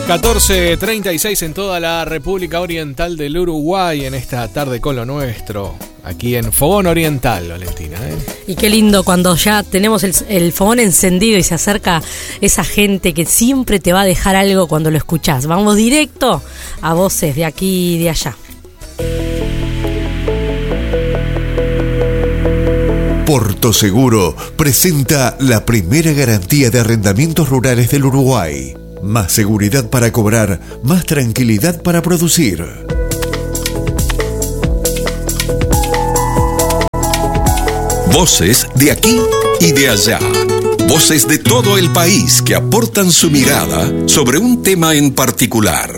14:36 en toda la República Oriental del Uruguay en esta tarde con lo nuestro, aquí en Fogón Oriental, Valentina. Y qué lindo cuando ya tenemos el fogón encendido y se acerca esa gente que siempre te va a dejar algo cuando lo escuchás. Vamos directo a voces de aquí y de allá. Porto Seguro presenta la primera garantía de arrendamientos rurales del Uruguay. Más seguridad para cobrar, más tranquilidad para producir. Voces de aquí y de allá. Voces de todo el país que aportan su mirada sobre un tema en particular.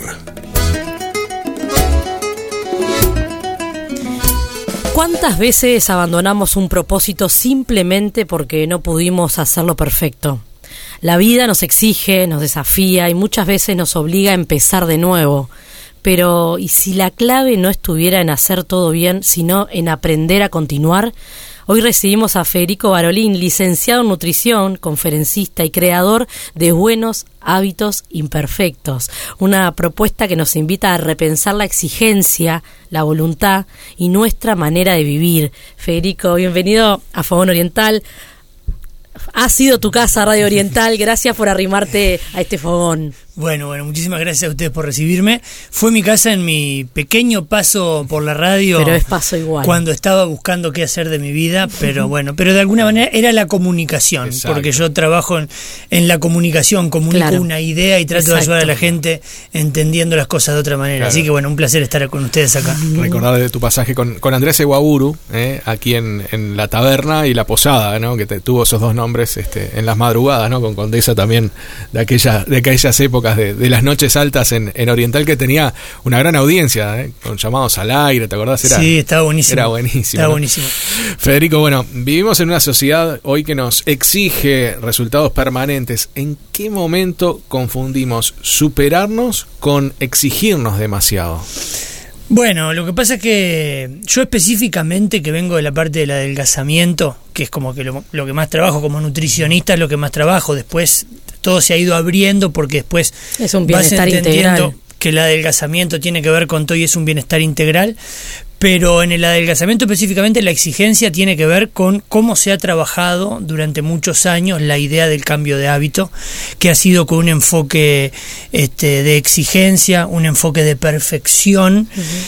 ¿Cuántas veces abandonamos un propósito simplemente porque no pudimos hacerlo perfecto? La vida nos exige, nos desafía y muchas veces nos obliga a empezar de nuevo. Pero, ¿y si la clave no estuviera en hacer todo bien, sino en aprender a continuar? Hoy recibimos a Federico Barolín, licenciado en nutrición, conferencista y creador de Buenos Hábitos Imperfectos. Una propuesta que nos invita a repensar la exigencia, la voluntad y nuestra manera de vivir. Federico, bienvenido a Fogón Oriental. Ha sido tu casa, Radio Oriental. Gracias por arrimarte a este fogón. Bueno, muchísimas gracias a ustedes por recibirme. Fue mi casa en mi pequeño paso por la radio. Pero es paso igual. Cuando estaba buscando qué hacer de mi vida, pero de alguna manera era la comunicación. Exacto. Porque yo trabajo en la comunicación, comunico una idea y trato de ayudar a la gente entendiendo las cosas de otra manera. Claro. Así que un placer estar con ustedes acá. Recordar de tu pasaje con Andrés Eguaburu, aquí en la taberna y la posada, ¿no? Que tuvo esos dos nombres en las madrugadas, ¿no? Con Condesa también de aquellas épocas de las noches altas en Oriental, que tenía una gran audiencia, con llamados al aire, ¿te acordás? Sí, estaba buenísimo. Era buenísimo. Estaba buenísimo. Federico, vivimos en una sociedad hoy que nos exige resultados permanentes. ¿En qué momento confundimos superarnos con exigirnos demasiado? Bueno, lo que pasa es que yo específicamente, que vengo de la parte del adelgazamiento, que es como que lo que más trabajo como nutricionista, es lo que más trabajo. Después todo se ha ido abriendo porque después es un bienestar vas entendiendo integral, que el adelgazamiento tiene que ver con todo y es un bienestar integral. Pero en el adelgazamiento específicamente la exigencia tiene que ver con cómo se ha trabajado durante muchos años la idea del cambio de hábito, que ha sido con un enfoque de exigencia, un enfoque de perfección,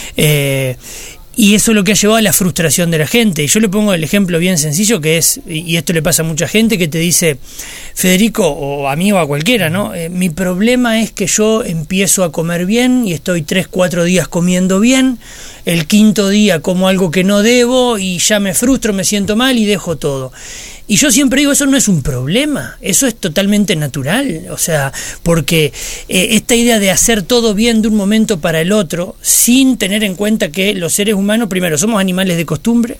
y eso es lo que ha llevado a la frustración de la gente. Y yo le pongo el ejemplo bien sencillo, que es, y esto le pasa a mucha gente, que te dice: Federico, o a mí o a cualquiera, ¿no? Mi problema es que yo empiezo a comer bien y estoy 3-4 días comiendo bien, el quinto día como algo que no debo y ya me frustro, me siento mal y dejo todo. Y yo siempre digo, eso no es un problema, eso es totalmente natural, o sea, porque esta idea de hacer todo bien de un momento para el otro, sin tener en cuenta que los seres humanos, primero, somos animales de costumbre,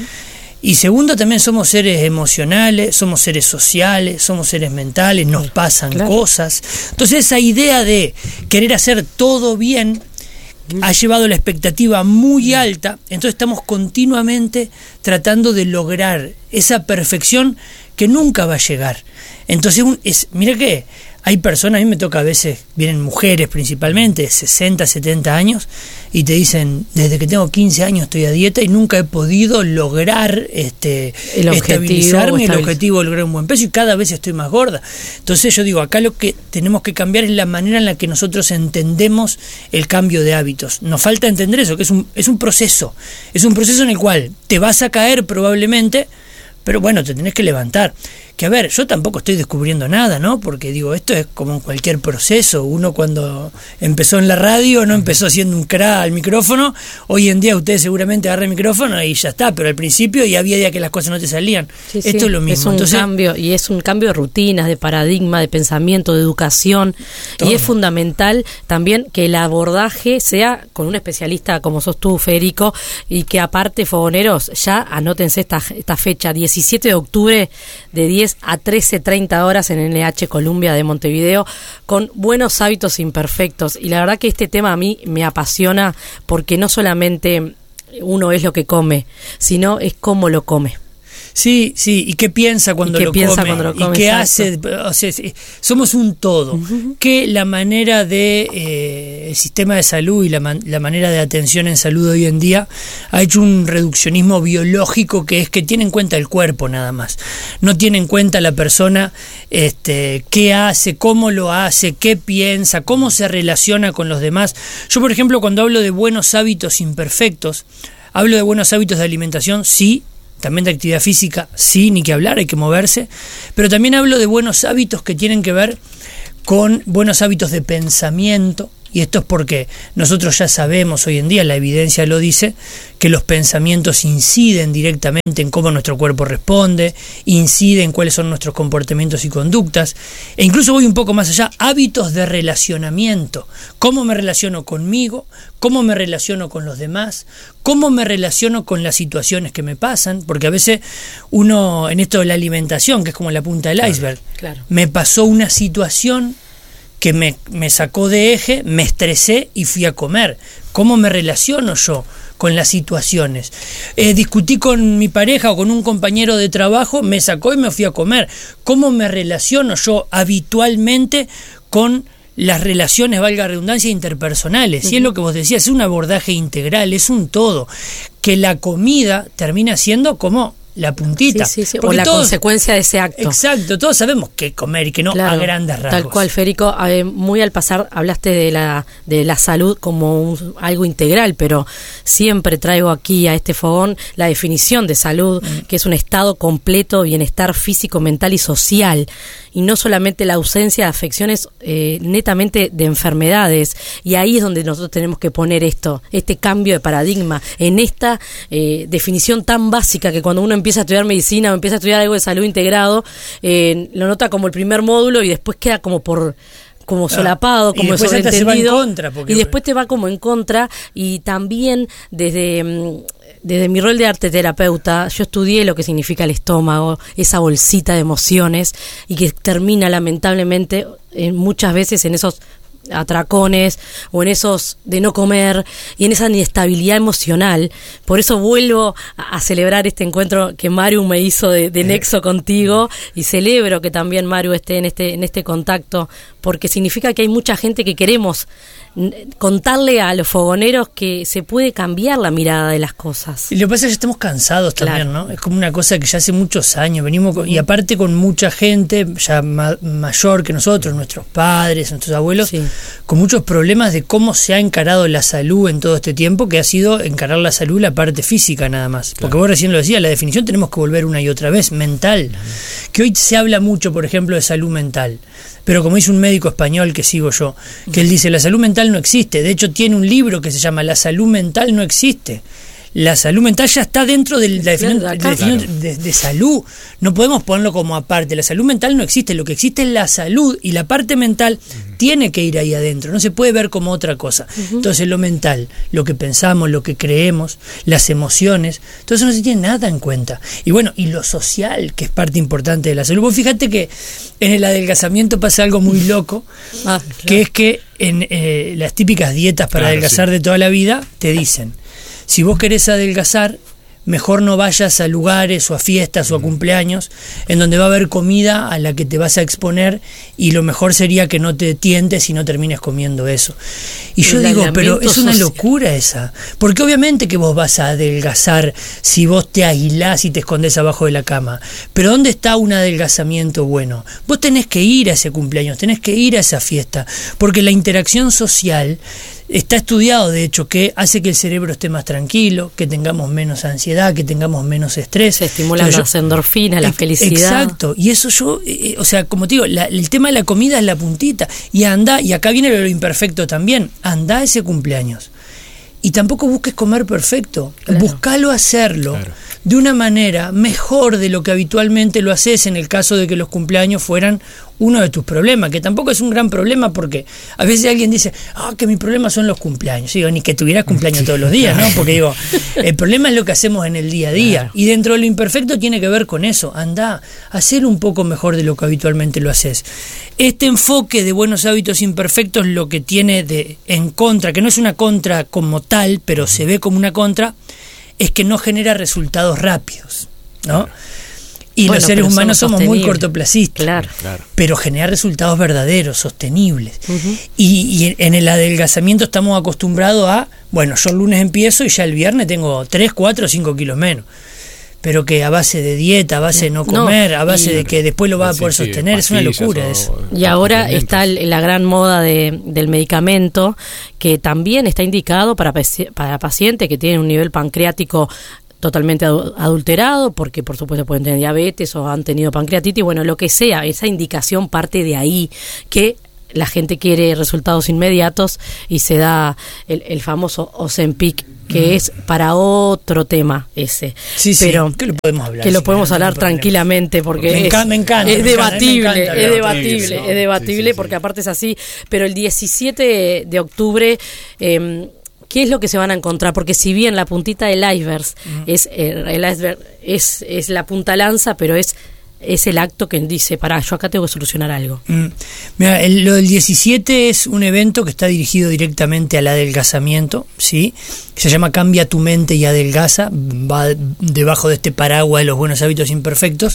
y segundo, también somos seres emocionales, somos seres sociales, somos seres mentales, nos pasan cosas. Entonces esa idea de querer hacer todo bien ha llevado la expectativa muy alta, entonces estamos continuamente tratando de lograr esa perfección que nunca va a llegar. Entonces, mira que hay personas, a mí me toca a veces, vienen mujeres principalmente, 60, 70 años, y te dicen: desde que tengo 15 años estoy a dieta y nunca he podido lograr estabilizarme, el objetivo de lograr un buen peso, y cada vez estoy más gorda. Entonces yo digo, acá lo que tenemos que cambiar es la manera en la que nosotros entendemos el cambio de hábitos. Nos falta entender eso, que es un proceso. Es un proceso en el cual te vas a caer probablemente, pero te tenés que levantar. Que a ver, yo tampoco estoy descubriendo nada, ¿no? Porque digo, esto es como en cualquier proceso. Uno cuando empezó en la radio no empezó haciendo un cra al micrófono. Hoy en día ustedes seguramente agarran el micrófono y ya está, pero al principio y había días que las cosas no te salían. Esto es lo mismo. Es un cambio, y es un cambio de rutinas, de paradigma, de pensamiento, de educación. Todo. Y es fundamental también que el abordaje sea con un especialista como sos tú, Federico, y que aparte, fogoneros, ya anótense esta fecha, 17 de octubre, de 10 a 13:30 horas en NH Columbia de Montevideo, con Buenos Hábitos Imperfectos. Y la verdad que este tema a mí me apasiona, porque no solamente uno es lo que come, sino es cómo lo come. Sí, y qué piensa cuando lo come, y qué hace, o sea, somos un todo. Que la manera de el sistema de salud y la manera de atención en salud hoy en día ha hecho un reduccionismo biológico, que es que tiene en cuenta el cuerpo nada más, no tiene en cuenta la persona, qué hace, cómo lo hace, qué piensa, cómo se relaciona con los demás. Yo, por ejemplo, cuando hablo de buenos hábitos imperfectos, hablo de buenos hábitos de alimentación, sí, también de actividad física, sí, ni que hablar, hay que moverse, pero también hablo de buenos hábitos que tienen que ver con buenos hábitos de pensamiento. Y esto es porque nosotros ya sabemos hoy en día, la evidencia lo dice, que los pensamientos inciden directamente en cómo nuestro cuerpo responde, inciden en cuáles son nuestros comportamientos y conductas, e incluso voy un poco más allá, hábitos de relacionamiento, cómo me relaciono conmigo, cómo me relaciono con los demás, cómo me relaciono con las situaciones que me pasan, porque a veces uno, en esto de la alimentación, que es como la punta del iceberg, me pasó una situación que me sacó de eje, me estresé y fui a comer. ¿Cómo me relaciono yo con las situaciones? Discutí con mi pareja o con un compañero de trabajo, me sacó y me fui a comer. ¿Cómo me relaciono yo habitualmente con las relaciones, valga la redundancia, interpersonales? Y es lo que vos decías, es un abordaje integral, es un todo. Que la comida termina siendo como la puntita, o la consecuencia de ese acto. Exacto, todos sabemos qué comer y qué no, a grandes rasgos. Tal cual, Federico, muy al pasar hablaste de la salud como algo integral, pero siempre traigo aquí a este fogón la definición de salud, que es un estado completo de bienestar físico, mental y social, y no solamente la ausencia de afecciones netamente de enfermedades. Y ahí es donde nosotros tenemos que poner este cambio de paradigma, en esta definición tan básica, que cuando uno empieza a estudiar medicina o empieza a estudiar algo de salud integrado, lo nota como el primer módulo y después queda como solapado, como sobreentendido, y después te va como en contra. Y también desde mi rol de arteterapeuta, yo estudié lo que significa el estómago, esa bolsita de emociones, y que termina lamentablemente muchas veces en esos atracones o en esos de no comer y en esa inestabilidad emocional. Por eso vuelvo a celebrar este encuentro que Maru me hizo de nexo contigo, y celebro que también Maru esté en este contacto, porque significa que hay mucha gente que queremos contarle a los fogoneros que se puede cambiar la mirada de las cosas. Y lo que pasa es que estamos cansados también, ¿no? Es como una cosa que ya hace muchos años venimos y aparte con mucha gente ya mayor que nosotros, nuestros padres, nuestros abuelos, con muchos problemas de cómo se ha encarado la salud en todo este tiempo, que ha sido encarar la salud la parte física nada más. Porque vos recién lo decías, la definición tenemos que volver una y otra vez, mental. Que hoy se habla mucho, por ejemplo, de salud mental. Pero como dice un médico español que sigo yo, que él dice, la salud mental no existe. De hecho, tiene un libro que se llama La salud mental no existe. La salud mental ya está dentro de la definición de salud. No podemos ponerlo como aparte. La salud mental no existe. Lo que existe es la salud, y la parte mental tiene que ir ahí adentro. No se puede ver como otra cosa. Entonces, lo mental, lo que pensamos, lo que creemos, las emociones, todo eso no se tiene nada en cuenta. Y bueno, y lo social, que es parte importante de la salud. Vos fíjate que en el adelgazamiento pasa algo muy loco, que es que en las típicas dietas para adelgazar de toda la vida, te dicen: si vos querés adelgazar, mejor no vayas a lugares o a fiestas o a cumpleaños en donde va a haber comida a la que te vas a exponer, y lo mejor sería que no te tientes y no termines comiendo eso. Y yo digo, pero es una locura esa, porque obviamente que vos vas a adelgazar si vos te aislás y te escondés abajo de la cama, pero ¿dónde está un adelgazamiento bueno? Vos tenés que ir a ese cumpleaños, tenés que ir a esa fiesta, porque la interacción social está estudiado, de hecho, que hace que el cerebro esté más tranquilo, que tengamos menos ansiedad, que tengamos menos estrés. Se estimulan las endorfinas, la felicidad. Exacto, y eso yo, o sea, como te digo, el tema de la comida es la puntita, y anda, y acá viene lo imperfecto también, anda a ese cumpleaños. Y tampoco busques comer perfecto, buscalo hacerlo de una manera mejor de lo que habitualmente lo haces en el caso de que los cumpleaños fueran uno de tus problemas, que tampoco es un gran problema, porque a veces alguien dice, que mi problema son los cumpleaños. Digo, ni que tuvieras cumpleaños todos los días, ¿no? Porque digo, el problema es lo que hacemos en el día a día, y dentro de lo imperfecto tiene que ver con eso. Andá a hacer un poco mejor de lo que habitualmente lo haces. Este enfoque de buenos hábitos imperfectos lo que tiene en contra, que no es una contra como tal, pero se ve como una contra, es que no genera resultados rápidos, ¿no? Y los seres humanos somos muy cortoplacistas. Claro. Pero generar resultados verdaderos, sostenibles. Y en el adelgazamiento estamos acostumbrados a, bueno, yo el lunes empiezo y ya el viernes tengo 3, 4, 5 kilos menos. Pero que a base de dieta, a base de no comer, a base de que después lo va a poder sostener, es una locura eso. Y ahora está la gran moda del medicamento, que también está indicado para pacientes que tienen un nivel pancreático totalmente adulterado, porque por supuesto pueden tener diabetes o han tenido pancreatitis, bueno, lo que sea, esa indicación parte de ahí, que la gente quiere resultados inmediatos y se da el famoso Ozempic, que es para otro tema ese. Sí, pero que lo podemos hablar. Que lo podemos hablar tranquilamente, porque me encanta, es debatible, es debatible, porque aparte es así. Pero el 17 de octubre... ¿qué es lo que se van a encontrar? Porque si bien la puntita del iceberg es la punta lanza, pero es el acto que dice, yo acá tengo que solucionar algo. Mira, lo del 17 es un evento que está dirigido directamente al adelgazamiento, ¿sí? Se llama Cambia tu mente y adelgaza, va debajo de este paraguas de los buenos hábitos imperfectos,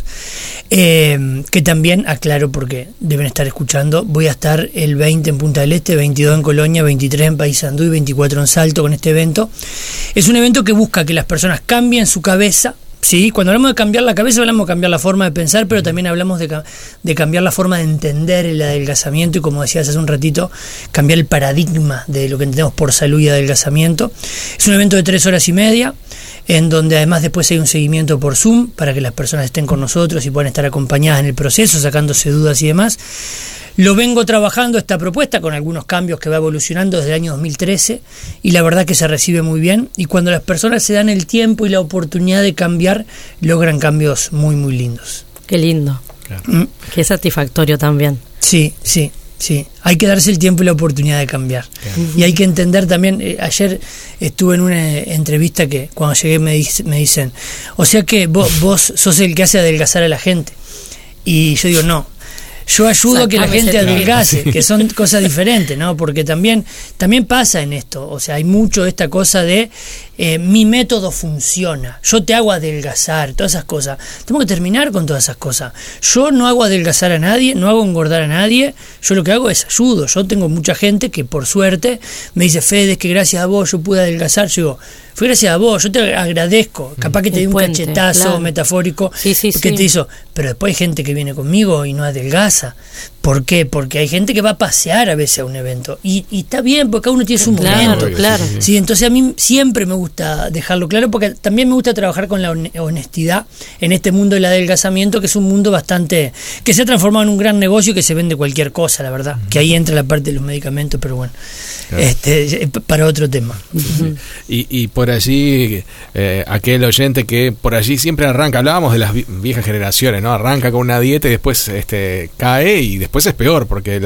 que también, aclaro porque deben estar escuchando, voy a estar el 20 en Punta del Este, 22 en Colonia, 23 en Paysandú y 24 en Salto con este evento. Es un evento que busca que las personas cambien su cabeza. Sí, cuando hablamos de cambiar la cabeza hablamos de cambiar la forma de pensar, pero también hablamos de cambiar la forma de entender el adelgazamiento y, como decías hace un ratito, cambiar el paradigma de lo que entendemos por salud y adelgazamiento. Es un evento de 3 horas y media, en donde además después hay un seguimiento por Zoom para que las personas estén con nosotros y puedan estar acompañadas en el proceso, sacándose dudas y demás. Lo vengo trabajando esta propuesta con algunos cambios que va evolucionando desde el año 2013 y la verdad que se recibe muy bien, y cuando las personas se dan el tiempo y la oportunidad de cambiar, logran cambios muy muy lindos. Qué lindo. Claro. Qué satisfactorio también. Sí, hay que darse el tiempo y la oportunidad de cambiar. Claro. Y hay que entender también, ayer estuve en una entrevista que cuando llegué me dicen, o sea que vos sos el que hace adelgazar a la gente, y yo digo no. Yo ayudo a que la gente adelgace, que son cosas diferentes, ¿no? Porque también pasa en esto, o sea, hay mucho esta cosa de mi método funciona, yo te hago adelgazar, todas esas cosas. Tengo que terminar con todas esas cosas. Yo no hago adelgazar a nadie, no hago engordar a nadie, yo lo que hago es ayudo. Yo tengo mucha gente que por suerte me dice, Fede, es que gracias a vos yo pude adelgazar. Yo digo, fue gracias a vos, yo te agradezco. Capaz que te di un cachetazo metafórico que te hizo, pero después hay gente que viene conmigo y no adelgaza. ¿Por qué? Porque hay gente que va a pasear a veces a un evento y está bien, porque cada uno tiene su momento. Claro. Sí, entonces a mí siempre me gusta dejarlo claro, porque también me gusta trabajar con la honestidad en este mundo del adelgazamiento, que es un mundo bastante que se ha transformado en un gran negocio, que se vende cualquier cosa, la verdad, que ahí entra la parte de los medicamentos, pero bueno, para otro tema. Y por allí aquel oyente que por allí siempre arranca, hablábamos de las viejas generaciones, ¿no? Arranca con una dieta y después cae, y después es peor, porque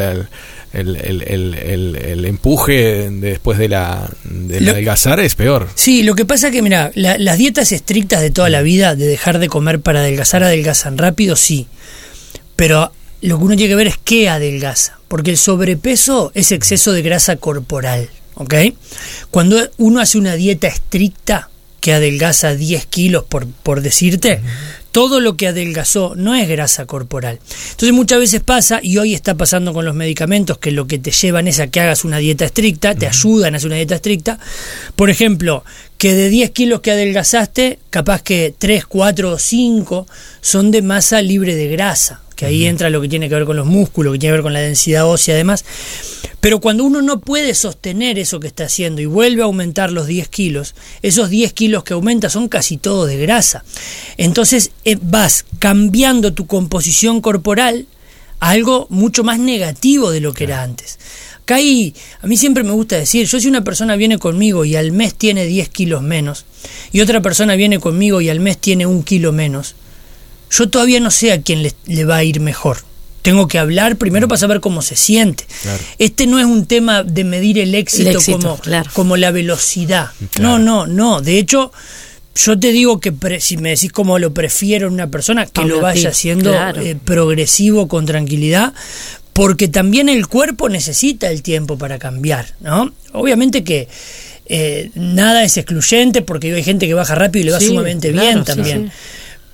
el empuje después de adelgazar es peor. Sí, lo que pasa es que, mira, las dietas estrictas de toda la vida, de dejar de comer para adelgazar, adelgazan rápido, sí, pero lo que uno tiene que ver es qué adelgaza, porque el sobrepeso es exceso de grasa corporal, ¿ok? Cuando uno hace una dieta estricta que adelgaza 10 kilos, por decirte, todo lo que adelgazó no es grasa corporal. Entonces muchas veces pasa, y hoy está pasando con los medicamentos, que lo que te llevan es a que hagas una dieta estricta, te ayudan a hacer una dieta estricta. Por ejemplo, que de 10 kilos que adelgazaste, capaz que 3, 4 o 5 son de masa libre de grasa, que ahí entra lo que tiene que ver con los músculos, que tiene que ver con la densidad ósea además. Pero cuando uno no puede sostener eso que está haciendo y vuelve a aumentar los 10 kilos, esos 10 kilos que aumenta son casi todo de grasa. Entonces vas cambiando tu composición corporal a algo mucho más negativo de lo que era antes. Acá a mí siempre me gusta decir, si una persona viene conmigo y al mes tiene 10 kilos menos, y otra persona viene conmigo y al mes tiene 1 kilo menos, yo todavía no sé a quién le va a ir mejor. Tengo que hablar primero para saber cómo se siente. Claro. Este no es un tema de medir el éxito como la velocidad. Claro. No. De hecho, yo te digo que si me decís cómo lo prefiero en una persona, que lo vaya haciendo progresivo, con tranquilidad, porque también el cuerpo necesita el tiempo para cambiar, ¿no? Obviamente que nada es excluyente, porque hay gente que baja rápido y le va sumamente bien también. Sí.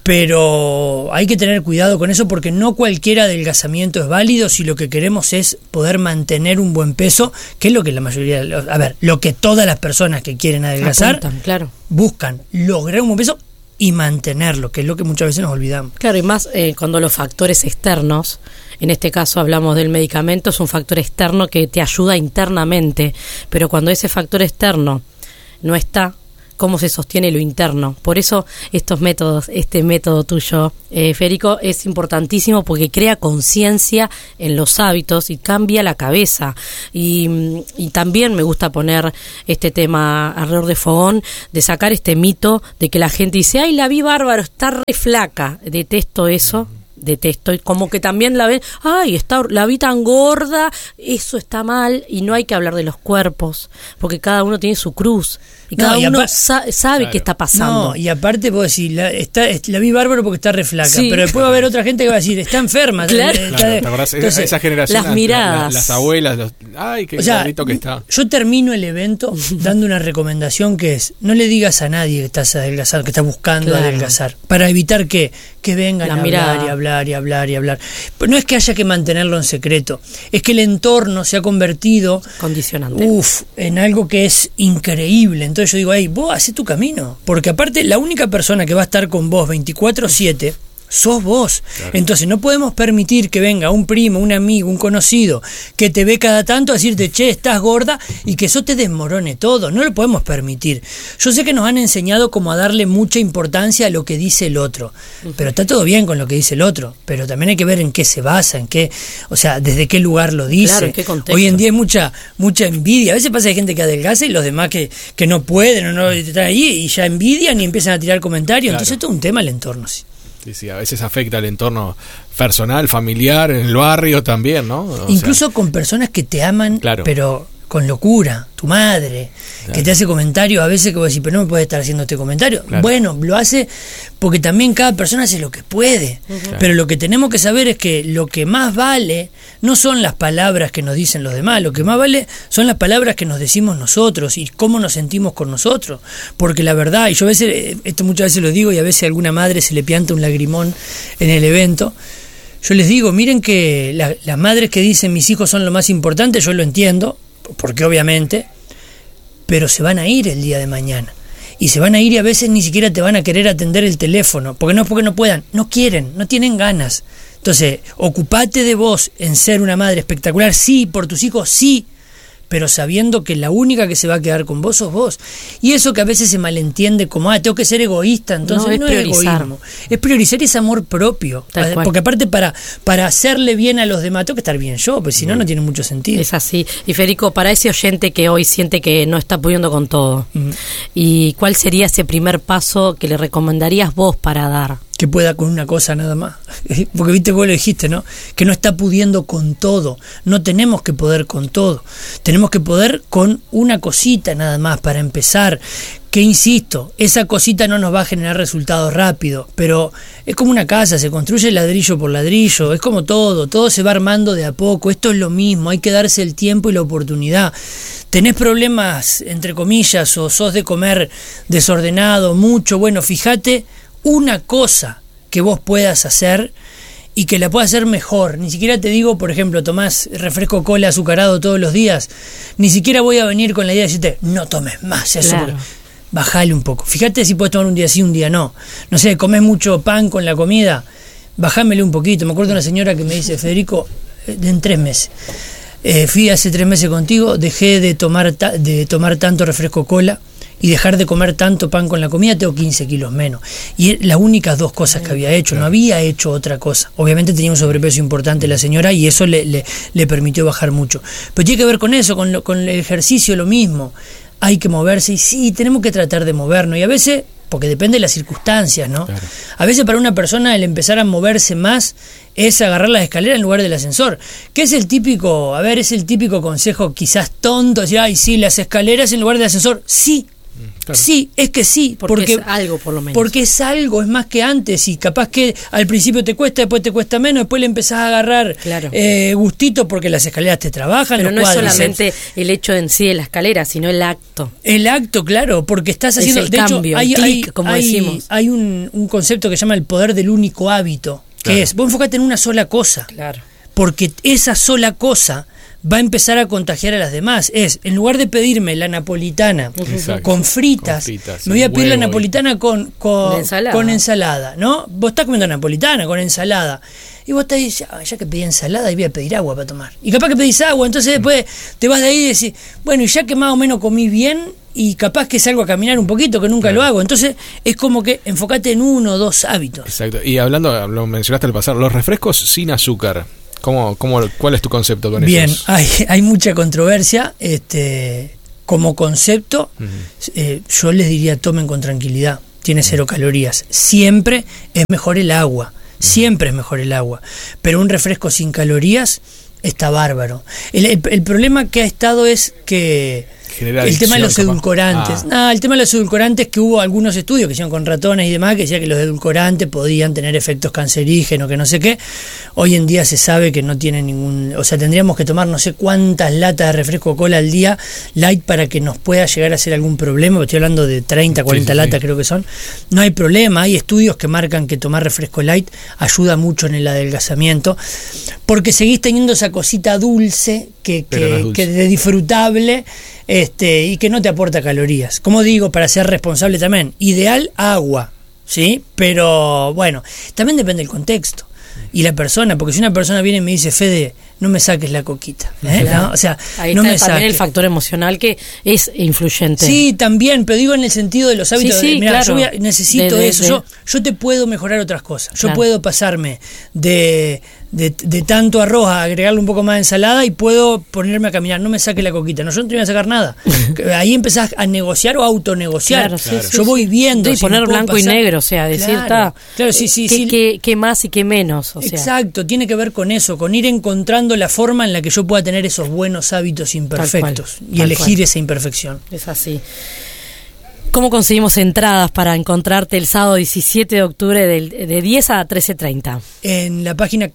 Pero hay que tener cuidado con eso porque no cualquier adelgazamiento es válido si lo que queremos es poder mantener un buen peso, que es lo que la mayoría, lo que todas las personas que quieren adelgazar apuntan, claro, buscan, lograr un buen peso y mantenerlo, que es lo que muchas veces nos olvidamos. Claro, y más cuando los factores externos, en este caso hablamos del medicamento, es un factor externo que te ayuda internamente, pero cuando ese factor externo no está, ¿cómo se sostiene lo interno? Por eso estos métodos, este método tuyo, Federico, es importantísimo porque crea conciencia en los hábitos y cambia la cabeza. Y también me gusta poner este tema alrededor de Fogón, de sacar este mito de que la gente dice, ay, la vi bárbaro, está re flaca. Detesto eso. Detesto, y como que también la ven, ay, la vi tan gorda, eso está mal, y no hay que hablar de los cuerpos, porque cada uno tiene su cruz, y cada uno sabe claro qué está pasando. No, y aparte puedo decir, la vi bárbaro porque está re flaca, sí, pero después va a haber otra gente que va a decir, está enferma. Claro. ¿Te acordás? Entonces, esa generación, las miradas, las abuelas, ay, qué gordito que está. Yo termino el evento dando una recomendación que es, no le digas a nadie que estás adelgazando, que estás buscando adelgazar, para evitar que vengan a hablar y hablar. Pero no es que haya que mantenerlo en secreto, es que el entorno se ha convertido condicionante en algo que es increíble. Entonces yo digo, hey, vos hacé tu camino, porque aparte la única persona que va a estar con vos 24/7 sos vos. Claro. Entonces no podemos permitir que venga un primo, un amigo, un conocido que te ve cada tanto a decirte, che, estás gorda, y que eso te desmorone todo. No lo podemos permitir. Yo sé que nos han enseñado como a darle mucha importancia a lo que dice el otro, pero está todo bien con lo que dice el otro, pero también hay que ver en qué se basa, desde qué lugar lo dice. Claro, ¿en qué contexto? Hoy en día hay mucha envidia. A veces pasa que hay gente que adelgaza y los demás que no pueden o no están ahí y ya envidian y empiezan a tirar comentarios. Claro. Entonces esto es un tema del entorno, sí. Sí, a veces afecta al entorno personal, familiar, en el barrio también, ¿no? Incluso con personas que te aman, claro, pero con locura, tu madre, claro, que te hace comentarios a veces que vos decís, pero no me puede estar haciendo este comentario. Claro. Bueno, lo hace porque también cada persona hace lo que puede. Claro. Pero lo que tenemos que saber es que lo que más vale no son las palabras que nos dicen los demás, lo que más vale son las palabras que nos decimos nosotros y cómo nos sentimos con nosotros. Porque la verdad, y yo a veces, esto muchas veces lo digo y a veces a alguna madre se le pianta un lagrimón en el evento, yo les digo, miren que las madres que dicen mis hijos son lo más importante, yo lo entiendo, porque obviamente, pero se van a ir el día de mañana y se van a ir y a veces ni siquiera te van a querer atender el teléfono, porque no es porque no puedan, no quieren, no tienen ganas. Entonces, ocupate de vos en ser una madre espectacular, sí, por tus hijos, sí, pero sabiendo que la única que se va a quedar con vos sos vos. Y eso que a veces se malentiende como, tengo que ser egoísta, entonces no es egoísmo. Es priorizar ese amor propio. Porque aparte para hacerle bien a los demás, tengo que estar bien yo, pues si no, no tiene mucho sentido. Es así. Y Federico, para ese oyente que hoy siente que no está pudiendo con todo, ¿y cuál sería ese primer paso que le recomendarías vos para dar? Que pueda con una cosa nada más, porque viste, vos lo dijiste, ¿no? Que no está pudiendo con todo. No tenemos que poder con todo, tenemos que poder con una cosita nada más para empezar. Que insisto, esa cosita no nos va a generar resultados rápidos, pero es como una casa, se construye ladrillo por ladrillo, es como todo se va armando de a poco. Esto es lo mismo, hay que darse el tiempo y la oportunidad. Tenés problemas, entre comillas, o sos de comer desordenado, mucho, bueno, fíjate una cosa que vos puedas hacer y que la puedas hacer mejor. Ni siquiera te digo, por ejemplo, tomás refresco cola azucarado todos los días, ni siquiera voy a venir con la idea de decirte, no tomes más eso, claro, bajale un poco. Fíjate si puedes tomar un día sí, un día no. No sé, comés mucho pan con la comida, bajámele un poquito. Me acuerdo de una señora que me dice, Federico, en 3 meses, fui hace 3 meses contigo, dejé de tomar tanto refresco cola y dejar de comer tanto pan con la comida, tengo 15 kilos menos. Y las únicas 2 cosas que había hecho, no había hecho otra cosa. Obviamente tenía un sobrepeso importante la señora y eso le permitió bajar mucho. Pero tiene que ver con eso, con el ejercicio, lo mismo. Hay que moverse y sí, tenemos que tratar de movernos. Y a veces, porque depende de las circunstancias, ¿no? Claro. A veces para una persona el empezar a moverse más es agarrar las escaleras en lugar del ascensor, que es el típico consejo quizás tonto, decir, ay, sí, las escaleras en lugar del ascensor, sí, Claro. Sí, es que sí, porque es algo por lo menos. Porque es algo, es más que antes, y capaz que al principio te cuesta, después te cuesta menos, después le empezás a agarrar gustito porque las escaleras te trabajan. Pero los no es cuádriceps. solamente el hecho en sí de la escalera, sino el acto. El acto, claro, porque estás haciendo... Es el de cambio, hecho, el clic, como decimos. Hay un concepto que se llama el poder del único hábito, que es, vos enfocate en una sola cosa. Claro. Porque esa sola cosa va a empezar a contagiar a las demás. En lugar de pedirme la napolitana con fritas, me voy a pedir la napolitana con ensalada, ¿no? Vos estás comiendo napolitana con ensalada. Y vos te dices, ya que pedí ensalada, voy a pedir agua para tomar. Y capaz que pedís agua, entonces después te vas de ahí y decís, bueno, y ya que más o menos comí bien, y capaz que salgo a caminar un poquito, que nunca lo hago. Entonces es como que enfocate en 1 o 2 hábitos. Exacto. Y hablando, lo mencionaste al pasar, los refrescos sin azúcar. ¿Cuál es tu concepto con eso? Bien, hay mucha controversia. Como concepto, yo les diría tomen con tranquilidad. Tiene 0 calorías. Siempre es mejor el agua. Siempre es mejor el agua. Pero un refresco sin calorías está bárbaro. El problema que ha estado es que el tema de los edulcorantes. El tema de los edulcorantes, que hubo algunos estudios que hicieron con ratones y demás, que decían que los edulcorantes podían tener efectos cancerígenos, que no sé qué. Hoy en día se sabe que no tienen ningún... O sea, tendríamos que tomar no sé cuántas latas de refresco cola al día, light, para que nos pueda llegar a hacer algún problema. Estoy hablando de 30, 40 latas creo que son. No hay problema. Hay estudios que marcan que tomar refresco light ayuda mucho en el adelgazamiento, porque seguís teniendo esa cosita dulce que de disfrutable, y que no te aporta calorías. Como digo, para ser responsable también, ideal agua, ¿sí? Pero bueno, también depende del contexto y la persona, porque si una persona viene y me dice, Fede, no me saques la coquita, ¿no? O sea, ahí no está me también saques. el factor emocional que es influyente. Sí, también, pero digo en el sentido de los hábitos. Sí, Mirá, claro. Yo necesito eso. Yo te puedo mejorar otras cosas. Yo puedo pasarme de tanto arroz a agregarle un poco más de ensalada y puedo ponerme a caminar. No me saque la coquita. No, yo no te voy a sacar nada. Ahí empezás a negociar o a autonegociar. Claro. Yo voy viendo. Y poner blanco y negro, o sea, decir, claro, qué más y qué menos. O sea. Exacto, tiene que ver con eso, con ir encontrando la forma en la que yo pueda tener esos buenos hábitos imperfectos y elegir esa imperfección. Es así. ¿Cómo conseguimos entradas para encontrarte el sábado 17 de octubre de 10 a 13:30? En la página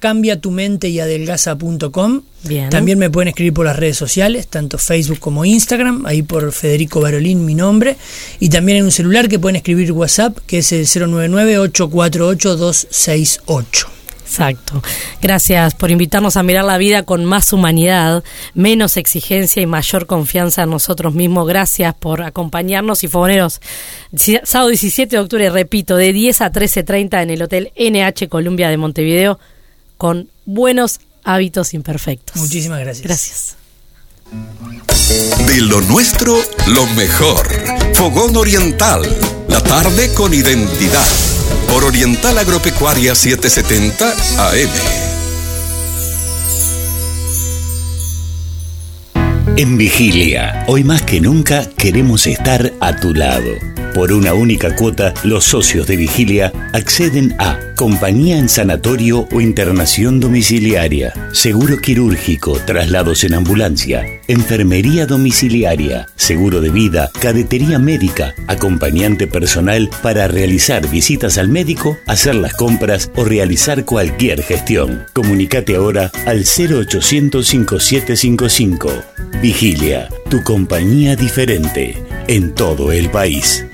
cambiatumenteyAdelgaza.com. Bien. También me pueden escribir por las redes sociales, tanto Facebook como Instagram, ahí por Federico Barolín, mi nombre. Y también en un celular que pueden escribir WhatsApp, que es el 099-848-268. Exacto. Gracias por invitarnos a mirar la vida con más humanidad, menos exigencia y mayor confianza en nosotros mismos. Gracias por acompañarnos y fogoneros. Sábado 17 de octubre, repito, de 10 a 13:30 en el Hotel NH Columbia de Montevideo, con buenos hábitos imperfectos. Muchísimas gracias. Gracias. De lo nuestro, lo mejor. Fogón Oriental. La tarde con identidad. Por Oriental Agropecuaria 770 AM. En Vigilia, hoy más que nunca queremos estar a tu lado. Por una única cuota, los socios de Vigilia acceden a compañía en sanatorio o internación domiciliaria, seguro quirúrgico, traslados en ambulancia, enfermería domiciliaria, seguro de vida, cadetería médica, acompañante personal para realizar visitas al médico, hacer las compras o realizar cualquier gestión. Comunicate ahora al 0800 5755. Vigilia, tu compañía diferente en todo el país.